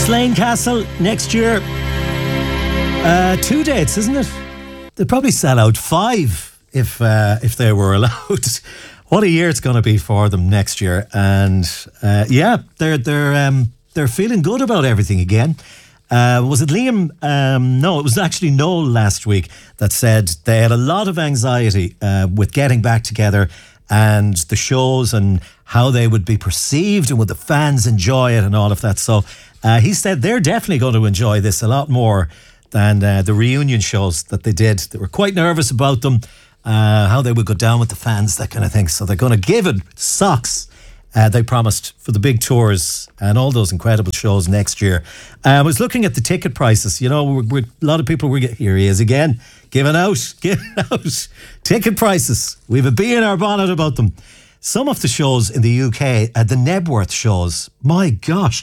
Slane Castle next year. 2 dates, isn't it? They'd probably sell out 5 if they were allowed. What a year it's going to be for them next year, and they're feeling good about everything again. Was it Liam? No, it was actually Noel last week that said they had a lot of anxiety with getting back together and the shows and how they would be perceived and would the fans enjoy it and all of that. So he said they're definitely going to enjoy this a lot more than the reunion shows that they did. They were quite nervous about them, how they would go down with the fans, that kind of thing. So they're going to give it socks, they promised, for the big tours and all those incredible shows next year. I was looking at the ticket prices. You know, a lot of people were, here he is again, giving out ticket prices. We've a bee in our bonnet about them. Some of the shows in the UK, the Nebworth shows, my gosh,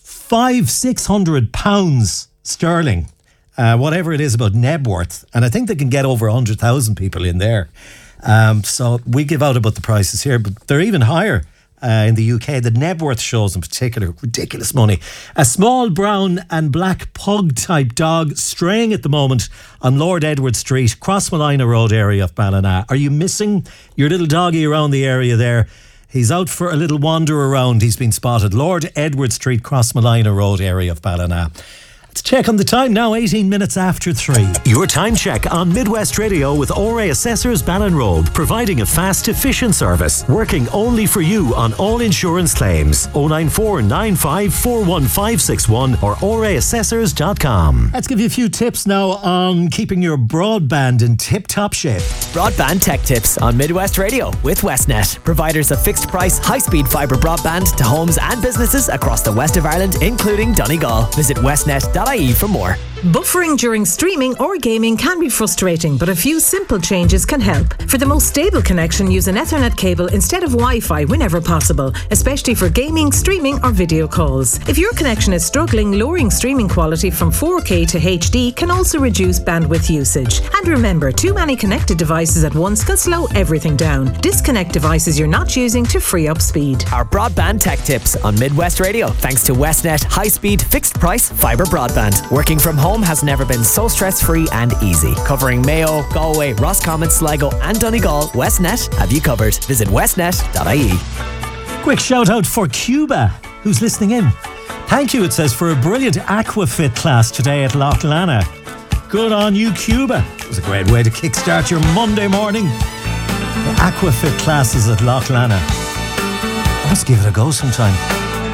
£500-600 sterling. Whatever it is about Nebworth, and I think they can get over 100,000 people in there. So we give out about the prices here, but they're even higher in the UK. The Nebworth shows in particular, ridiculous money. A small brown and black pug type dog straying at the moment on Lord Edward Street, Crossmolina Road area of Ballina. Are you missing your little doggy around the area there? He's out for a little wander around. He's been spotted. Lord Edward Street, Crossmolina Road area of Ballina. Let's check on the time now, 18 minutes after 3. Your time check on Midwest Radio with Ore Assessors Ballinrobe, providing a fast, efficient service, working only for you on all insurance claims. 094 95 41561 or oreassessors.com. Let's give you a few tips now on keeping your broadband in tip-top shape. Broadband Tech Tips on Midwest Radio with Westnet, providers of fixed price, high-speed fibre broadband to homes and businesses across the west of Ireland, including Donegal. Visit westnet.ie for more. Buffering during streaming or gaming can be frustrating, but a few simple changes can help. For the most stable connection, use an Ethernet cable instead of Wi-Fi whenever possible, especially for gaming, streaming or video calls. If your connection is struggling, lowering streaming quality from 4K to HD can also reduce bandwidth usage. And remember, too many connected devices at once can slow everything down. Disconnect devices you're not using to free up speed. Our Broadband Tech Tips on Midwest Radio, thanks to Westnet high-speed, fixed-price fibre broadband. Working from home has never been so stress-free and easy. Covering Mayo, Galway, Roscommon, Sligo and Donegal, Westnet have you covered. Visit westnet.ie. Quick shout out for Cuba, who's listening in. Thank you, it says, for a brilliant Aquafit class today at Loch Lana. Good on you, Cuba. It was a great way to kickstart your Monday morning. The Aquafit classes at Loch Lana. I must give it a go sometime.